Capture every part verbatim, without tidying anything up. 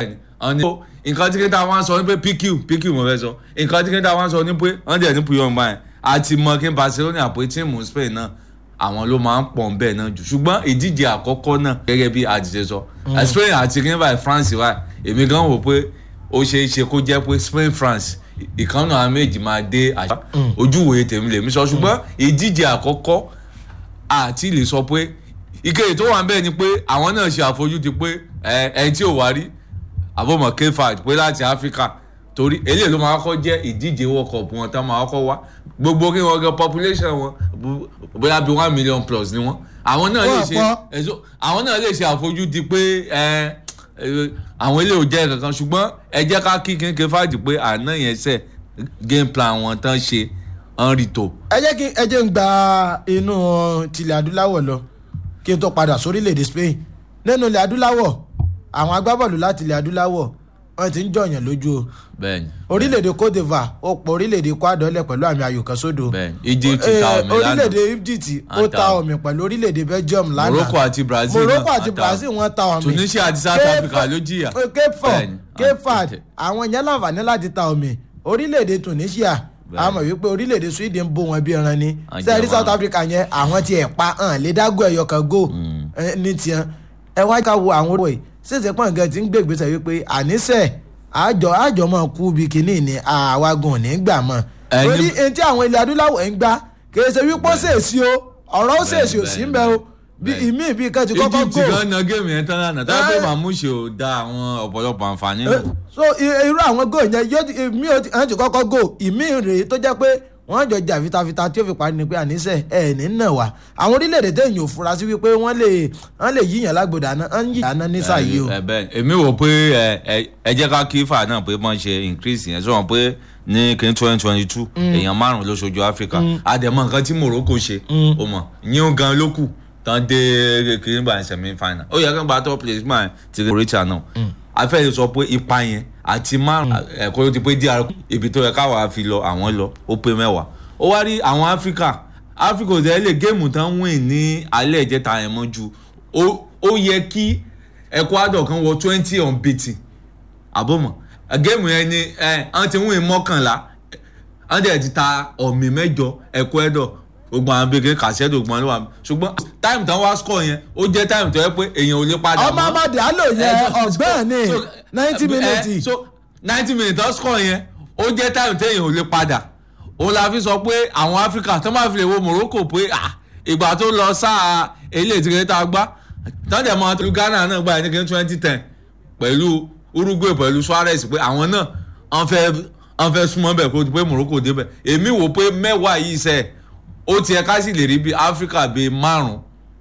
nǹkan tí kíntà wọn sọ ní pé pq pq mo fẹ́ sọ nǹkan tí kíntà wọn sọ ní pé wọ́n dẹ̀ ní puyọ̀ báyìí àti mọ kí Barcelona pé tíìmù Spain náà àwọn ló máa ń pọ̀ ń bẹ̀ náà jù ṣùgbọ́n ìdíje àkọ́kọ́ náà gẹ́gẹ́ bí àdìsẹ́ sọ Spain àti kíntà France wa èmi gan wò pé ó ṣeé ṣe kó jẹ́ pé Spain France ìkànnì àwọn méjì máa dé àṣà ojúwòye tèmi lèmi sọ ṣùgbọ́n ìdíje àkọ́kọ́ àti lè sọ pé ìkéyìí tó wà ń bẹ̀ ni pé àwọn náà ṣe àfojúdi pé ẹni tí ò wá rí àbọ̀mọ̀ kéfà pé láti Áfíríkà torí eléyìí ló máa kọ́ jẹ́ ìdíje World Cup wọn tán máa kọ́ wá gbogbo kí wọ́n gẹ population wọn bóyá bí one million plus ni wọ́n àwọn náà lè ṣe àwọn náà lè ṣe àfojúdi pé àwọn eléyìí ò jẹ́ kankan ṣùgbọ́n ẹ jẹ́ ká kí kéńké fàájì pé àná yẹn sẹ̀ game plan wọn tán ṣe ń rí tó. ẹ jẹ́ kí ẹ jẹ́ ń gba inú tilẹ̀ adúláwọ̀ lọ kí n tó padà sórílẹ̀-èdè Spain nínú ilẹ̀ adúláwọ̀ àwọn agbábọ́ọ̀lù láti ilẹ̀ adúláwọ̀ wọ́n ti ń jọyàn lójú o. bẹ́ẹ̀ni. orílẹ̀-èdè Cote d'Ivoire ó pọ̀ orílẹ̀-èdè Ecuador lẹ̀ pẹ̀lú àmì ayò kan sódò. bẹ́ẹ̀ni Egypt ta omi lánàá. orílẹ̀-èdè Egypt ó ta omi pẹ̀lú orílẹ̀-èdè Belgium lánàá. Morocco àti Brazil náà Morocco àti Brazil wọ́n ta omi. Tunisia àti South Africa ló jìyà. Cape Verde Cape Verde àwọn yẹn láǹfààní láti ta omi orílẹ̀-èdè Tunisia a mọ̀ wípé orílẹ̀-èdè Sweden bó wọn bí ẹran ni sẹ́ẹ̀rí South Africa yẹn àwọn ti ẹ̀ pa hàn lé dágọ́ ẹ̀yọ kan go ní tiẹ̀ ẹ wá ká wo àwọn òwe ṣèṣe pọ̀ nǹkan tí ń gbègbèsè wípé àníṣe àjọ àjọ mọ̀ kú bí kinní ni àwagun ò ní gbà mọ́ torí etí àwọn ilẹ̀ adúláwọ̀ ń gbá kìí ṣe wípé ó ṣèṣì o ọ̀rọ̀ ó ṣèṣì ò sí ń bẹ o bí ìmí ìbí kan ti kọ́kọ́ go. Egypt gan na géèmù yẹn tán lánàá tá a pé Mamouche ò da àwọn ọ̀pọ̀lọpọ̀ àǹfààní náà. so irú àwọn go yẹn yóò ìmí ò ti kọ́kọ́ go ìmí rèé tó jẹ́ pé wọ́n jọ jà fitafita tí ó fi parí ni pé àníṣe ẹ̀ ní nà wá àwọn orílẹ̀-èdè téèyàn ò fura sí wípé wọ́n lè wọ́n lè yíyàn lágbòdà náà ń yíyàn náà nísà yìí o. èmi wò pé ẹ jẹ́ ká kí fà náà pé wọ́n ṣe increase yẹn sọ pé ní kí n twenty twenty two èèyàn márùn ló ṣojú Áfíríkà àdèmọ̀ nǹkan tí Morocco ṣe o mọ̀ yín gan ló kù tán dé kí n bá semi final ó yẹ kí n bá top place máa ti rí Richard náà afẹ́ sọ pé ipa yẹn àti márùn ẹ̀kọ́ ló ti pé díẹ̀ ibi tó yẹ káwa fi lọ àwọn lọ ó pé mẹ́wàá ó wá rí àwọn Áfíríkà Áfíríkà òdẹ lè géèmù tán win ní alẹ́ ìjẹta yẹn mọ́ ju ó yẹ kí Ecuador kan wọ twenty unbeaten àbọ̀mọ̀ géèmù yẹn ni wọ́n ti win mọ́kànlá wọ́n dẹ̀ ti ta ọ̀mì mẹ́jọ Ecuador gbogbo àwọn bèkè kàṣẹ́dò gbọ́n ló wà ṣùgbọ́n táìmù tán wá score yẹn ó jẹ́ táìmù tó yẹ pé èèyàn ò lè padà mọ́. ọmọ amadé àlò yẹn ọgbẹ́n ní ninety minutes. so ninety minutes tán score yẹn ó jẹ́ táìmù téèyàn ò lè padà òun la fi sọ pé àwọn Áfíríkà tó máa fi lè wo Morocco pé ìgbà tó lọ sáà eléyìí tí kìí ta gbá tán dẹ̀ mọ́ Ghana náà gbà ní kí twenty ten pẹ̀lú Uruguay pẹ̀lú Suarez pé àwọn náà wọ́n fẹ́ wọ́n fẹ́ súnmọ́ bẹ̀ kó pé Morocco débẹ̀ èmi wò pé mẹ́wàá yìí sẹ́ẹ̀ ó tiẹ̀ ká sì lè rí bí Áfíríkà bíi márùn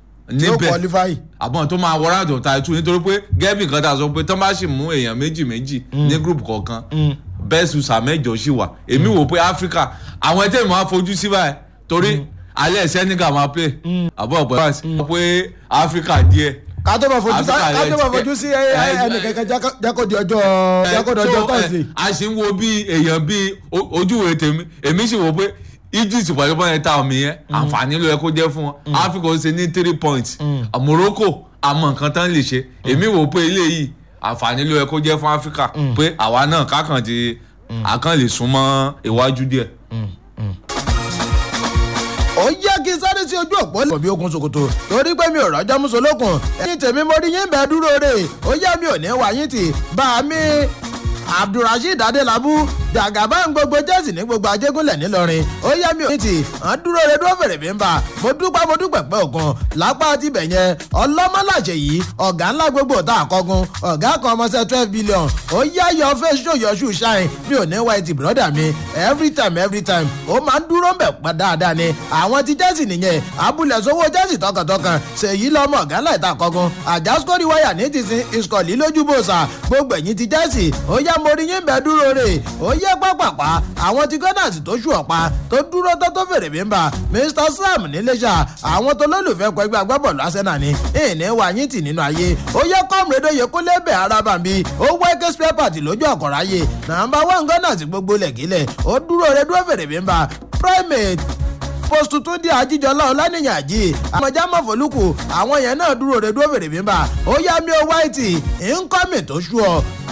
níbẹ̀ àbọ̀n tó máa wọ́rọ̀ àdó ta ìtú nítorí pé gẹ́bí kan tá a sọ pé tó bá sì mú èèyàn méjì méjì ní group kọ̀ọ̀kan bẹ́ẹ̀ sùsà mẹ́jọ sì wà èmi wò pé Áfíríkà àwọn ẹtẹ́ máa fojú sí báyìí torí alẹ́ Senegal máa play àbọ̀ ọ̀pọ̀ ẹ̀ pé Áfíríkà díẹ̀ ká tó máa fojú sí ká tó máa fojú sí ẹnì kankan jákòdì ọjọ́ jákòdì ọjọ́ tọ́sí. a sì ń wo bí èèyàn bíi ojúwe tèmi èmi sì wò pé Egypt pẹ̀lú bọ́n yẹn ta omi yẹn àǹfààní ló yẹ kó jẹ́ fún wọn Áfíríkà ó ṣe ní three points Morocco àmọ́ nǹkan tán lè ṣe èmi wò pé ilé yìí àǹfààní ló yẹ kó jẹ́ fún Áfíríkà pé àwa náà kákan ti àkàn lè súnmọ́ iwájú díẹ̀. ó yẹ kí sáré sí ojú ọ̀pọ̀ lè bí okun ṣòkòtò torí pé mi ò rọ́jọ́ mùsùlùkùn ẹ̀yìn tèmi mo rí yín bẹ́ẹ̀ dúró rè ó yẹ mi ò ní wáyé tì bá a mi Abdulrasheed Adelabu jàgàbá ń gbogbo jẹ́sì ní gbogbo Ajégúnlẹ̀ nílọrin ó yẹ mi ò ní tì à ń dúró re dúró fèrè mi ń bà mo dúpẹ́ mo dúpẹ́ pẹ́ ògùn lápá tibẹ̀ yẹn ọlọ́mọláṣẹ yìí ọ̀gá ńlá gbogbo tá a kọ́gun ọ̀gá kan ọmọọṣẹ́ twelve billion ó yá yọ fẹ́ ṣó yọ ṣù ṣáìn mi ò ní wá ẹtì bùrọ́dà mi every time every time ó máa ń dúró mbẹ̀ pa dáadáa ni àwọn ti jẹ́sì nìyẹn abúlé sówó jẹ́sì tọkàntọkàn ṣèyí lọ́mọ ọ̀gá ńlá ìta kọ́gun àjàsíkórì wáyà ní ti sin ìsọ̀lì lójú bòsà gbogbo ẹ̀yìn ti jẹ́sì ó yá mo rí yín bẹ́ẹ̀ dúró rè ó yẹ pápápá àwọn ti Gunners tó ṣù ọ̀pá tó dúró tó tó fèrè bí ń bà Mr Sam níléṣà àwọn tó lólùfẹ́ kọ ẹgbẹ́ agbábọ́ọ̀lù Arsenal ní ìní wà yín tì nínú ayé ó yẹ kọ́mùrédó yẹ kó lébẹ̀ arábàmbí ó wá eke spare part lójú ọ̀kọ̀ráyé nàmbá one Gunners gbogbo lẹ̀kílẹ̀ ó dúró rẹ dúró fèrè bí ń bà Primate post tuntun di àjíjọlá ọlánìyàn àjí àmọjá mọ̀fọ́lùkù àwọn yẹn náà dúró rẹ dúró fèrè bí ń bà ó yá mi ó wáìtì ń kọ́ mi tó ṣú ọ